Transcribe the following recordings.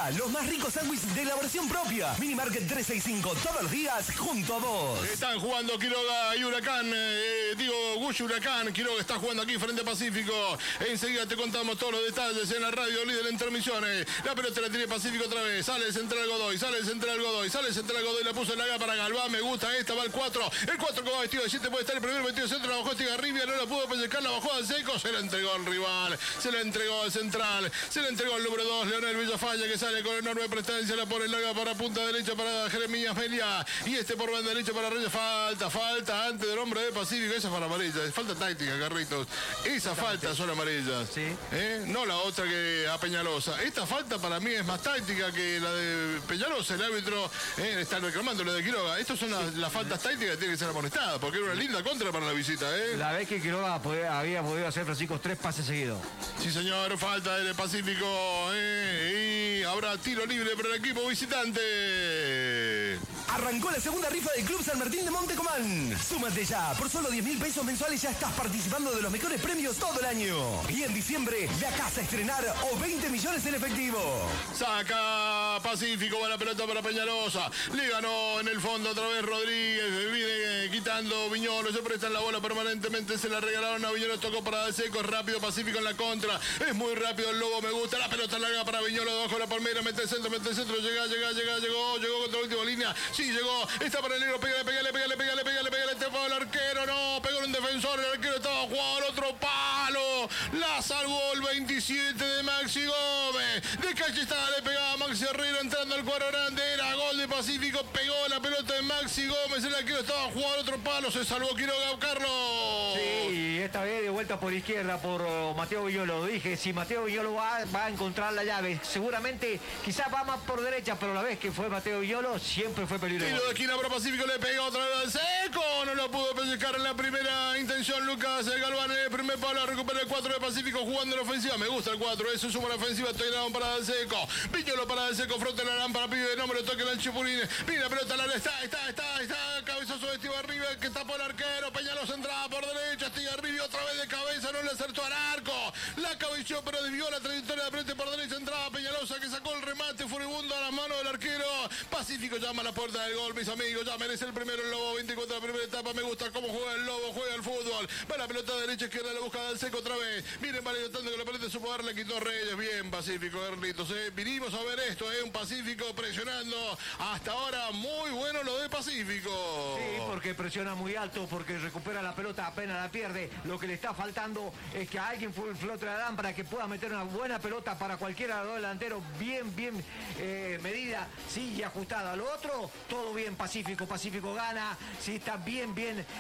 Panadería, los más ricos sándwiches de elaboración propia. Minimarket 365, todos los días junto a vos. Están jugando Quiroga y Huracán. Gush Huracán. Quiroga está jugando aquí frente a Pacífico. Enseguida te contamos todos los detalles en la radio líder en transmisiones. La pelota la tiene Pacífico otra vez. Sale el central Godoy. La puso en la gana para Galván. Me gusta esta, va el 4. El 4 como vestido de 7 puede estar el primer vestido de centro. La bajó Estigarribia. No la pudo pescar. La bajó al seco. Se la entregó al rival. Se la entregó al central. Se la entregó al número 2. Leonel Villafalla, que sale con enorme prestancia. La pone larga para punta derecha para Jeremías Melia. Y por banda derecha para Reyes. Falta antes del hombre de Pacífico. Esa para amarilla. Falta táctica, Carritos. Esa falta son amarillas. Sí. No la otra que a Peñalosa. Esta falta para mí es más táctica que la de Peñalosa. El árbitro está reclamando lo de Quiroga. Estas son las faltas tácticas que tienen que ser amonestadas. Porque era una linda contra para la visita. La vez que Quiroga había podido hacer, Francisco, 3 pases seguidos. Sí, señor. Falta del Pacífico. Y habrá tiro libre para el equipo visitante. Arrancó la segunda rifa del Club San Martín de Montecomán. Súmate ya. Por solo 10.000 pesos mensuales ya estás participando de los mejores premios todo el año. Y en diciembre, la casa a estrenar o 20 millones en efectivo. Saca Pacífico, va la pelota para Peñalosa. Le ganó en el fondo otra vez Rodríguez. Viene quitando Viñolo. Se prestan la bola permanentemente. Se la regalaron a Viñolo. Tocó para Dalseco. Es rápido Pacífico en la contra. Es muy rápido el Lobo. Me gusta. La pelota larga para Viñolo. Debajo de la palmera. Mete el centro. Llegó contra la última línea. Sí, llegó. Está para el negro. Pégale. Tapa al arquero. No, pegó en un defensor. El arquero estaba jugando al otro palo. La salvó el 27 de Maxi Gómez. De calle estaba, le pegaba Maxi Herrera entrando al cuadro grande. Era gol de Pacífico. Pegó la pelota de Maxi Gómez. El arquero estaba jugando al otro palo. Se salvó Quiroga, Carlos. Sí, esta vez de vuelta por izquierda por Mateo Viñolo. Dije, si Mateo Viñolo va a encontrar la llave. Seguramente, quizás va más por derecha, pero la vez que fue Mateo Viñolo, siempre fue peligroso. Tiro de esquina para Pacífico, le pegó otra vez al seco. No lo pudo pescar en la primera intención Lucas Galván en el primer palo. Recupera el 4 de Pacífico jugando en la ofensiva. Me gusta el 4, eso suma la ofensiva. Estoy dando para Dalseco. Viñolo para Dalseco, frente a la lámpara, pide de nombre, toque el Anchipulín. Viene la pelota, está. Cabezazo de Estigarribia que tapó el arquero. Peñalosa entrada por derecha. Estigarribia otra vez de cabeza, no le acertó al arco. La cabeció, pero desvió la trayectoria de frente por derecha. Entrada Peñalosa que sacó el remate furibundo a las manos del arquero. Pacífico llama a la puerta del gol, mis amigos. Ya merece el primero el Lobo. 24 la primera etapa. Me gusta cómo juega el Lobo, juega el fútbol. Va la pelota derecha, izquierda, la busca del seco otra vez. Miren, vale, tratando que la pelota su poder le quitó Reyes. Bien, Pacífico, Carlitos. Vinimos a ver esto, un Pacífico presionando. Hasta ahora, muy bueno lo de Pacífico. Sí, porque presiona muy alto, porque recupera la pelota, apenas la pierde. Lo que le está faltando es que alguien flote la lámpara, que pueda meter una buena pelota para cualquiera de los delanteros. Bien medida, sí, y ajustada. Lo otro, todo bien, Pacífico gana, sí, está bien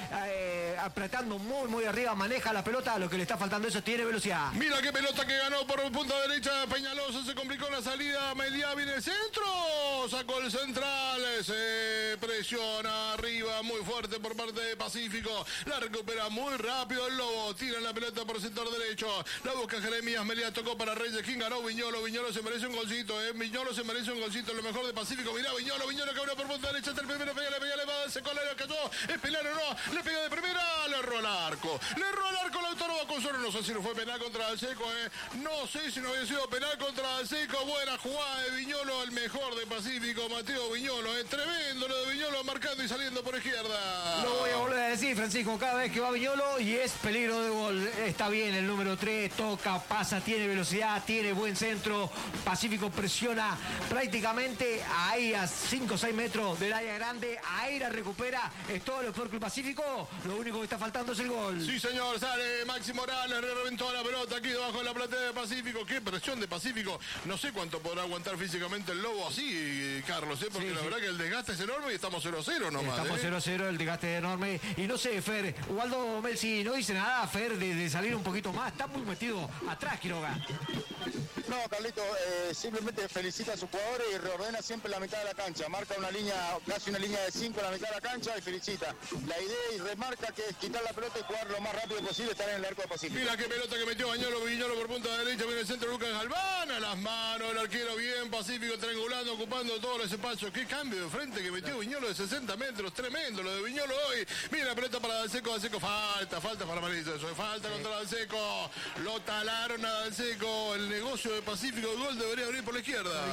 apretando muy arriba, maneja la pelota. Lo que le está faltando eso, tiene velocidad. Mira qué pelota que ganó por punta derecha Peñalosa. Se complicó la salida. Melia viene el centro, sacó el central, se presiona arriba muy fuerte por parte de Pacífico. La recupera muy rápido el Lobo. Tira la pelota por el sector derecho. La busca Jeremías Melia, tocó para Reyes. ¿Quién ganó? Viñolo se merece un golcito, Viñolo se merece un golcito. Lo mejor de Pacífico. Mirá, Viñolo que abrió por punta derecha. Hasta el primero, pégale, va, se colero, cayó. Es penal o no. Le pega de primera, le erró al arco. Lautaro Baconsoro. No sé si no fue penal contra Dalseco, No sé si no había sido penal contra Dalseco. Buena jugada de Viñolo, el mejor de Pacífico, Mateo Viñolo. Tremendo lo de Viñolo marcando y saliendo por izquierda. Lo voy a volver a decir, Francisco, cada vez que va Viñolo y es peligro de gol. Está bien el número 3, toca, pasa, tiene velocidad, tiene buen centro. Pacífico presiona prácticamente ahí a 5 o 6 metros del área grande. Ahí la recupera. Es todo lo peor que el Pacífico. Lo único que está faltando es el gol. Sí, señor, sale Maxi Morales, reventó la pelota aquí debajo de la platea de Pacífico. Qué presión de Pacífico. No sé cuánto podrá aguantar físicamente el Lobo así, Carlos, porque la verdad que el desgaste es enorme y estamos 0-0 nomás. Estamos 0-0, el desgaste es enorme. Y no sé, Fer, Waldo Melsi no dice nada, Fer, de salir un poquito más. Está muy metido atrás, Quiroga. No, Carlito, simplemente felicita a sus jugadores y reordena siempre la mitad de la cancha. Marca una línea, casi una línea de 5 en la mitad de la cancha y felicita. La idea y remarca que es quitar la pelota y jugar lo más rápido posible, estar en el arco de Pacífico. Mira qué pelota que metió Viñolo por punta derecha, viene el centro Lucas Galván, a las manos el arquero bien, Pacífico triangulando, ocupando todos los espacios. Qué cambio de frente que metió Viñolo de 60 metros, tremendo lo de Viñolo hoy. Mira la pelota para Dalseco, falta para Marisa, eso es falta contra Dalseco. Lo talaron a Dalseco, el negocio de Pacífico, el gol debería abrir por la izquierda.